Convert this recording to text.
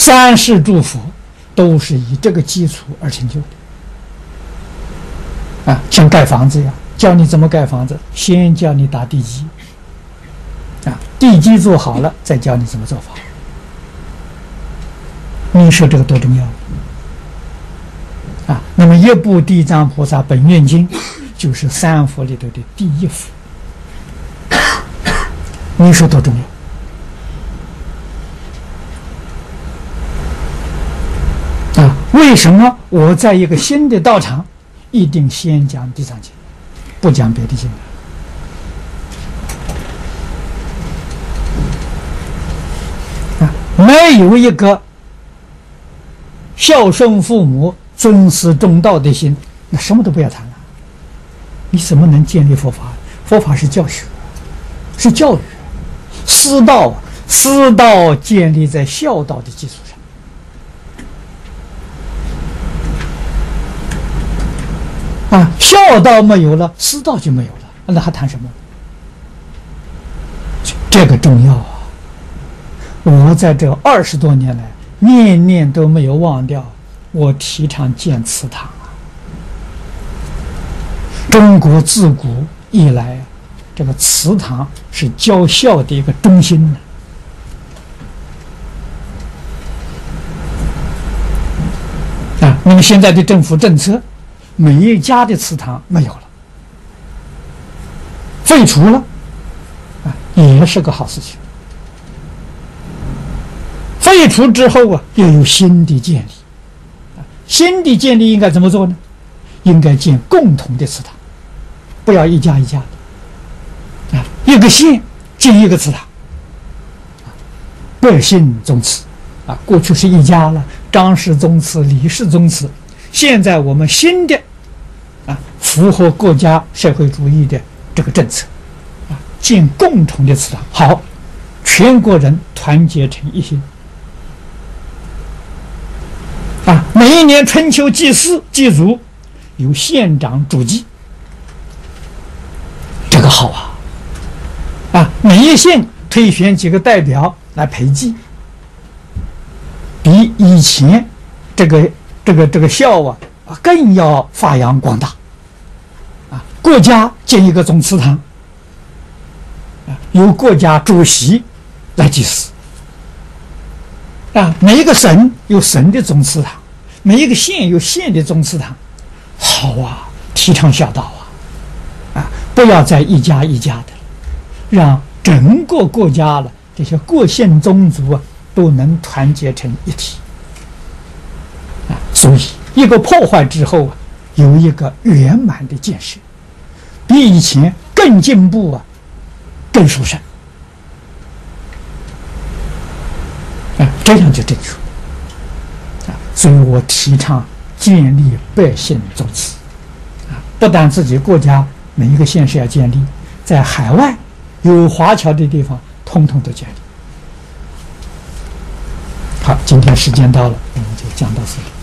三世诸佛都是以这个基础而成就的。像盖房子一样，教你怎么盖房子，先教你打地基，地基做好了，再教你怎么做法。你说这个多重要那么一部《地藏菩萨本愿经》就是三佛里头的第一佛，你说多重要为什么我在一个新的道场一定先讲地藏经，不讲别的经没有一个孝顺父母、尊师重道的心，那什么都不要谈了。你怎么能建立佛法？佛法是教学，是教育。师道建立在孝道的基础上。孝道没有了，师道就没有了，那还谈什么？这个重要我在这20多年来，念念都没有忘掉。我提倡建祠堂中国自古以来，这个祠堂是教孝的一个中心那么现在的政府政策，每一家的祠堂没有了，废除了也是个好事情。废除之后又有新的建立，新的建立应该怎么做呢？应该建共同的祠堂，不要一家一家的一个县建一个祠堂，百姓宗祠过去是一家了，张氏宗祠、李氏宗祠，现在我们新的符合国家社会主义的这个政策建共同的祠堂，好，全国人团结成一心每一年春秋祭祀祭祖由县长主祭，这个好每一县推选几个代表来陪祭，比以前这个孝更要发扬光大国家建一个总祠堂由国家主席来祭祀每一个省有省的总祠堂，每一个县有县的总祠堂，好提倡孝道不要再一家一家的，让整个国家了这些各县宗族都能团结成一体所以一个破坏之后有一个圆满的建设，比以前更进步更殊胜这样就正确所以我提倡建立百姓宗祠不但自己国家每一个县市要建立，在海外有华侨的地方通通都建立。好，今天时间到了，我们就讲到这里。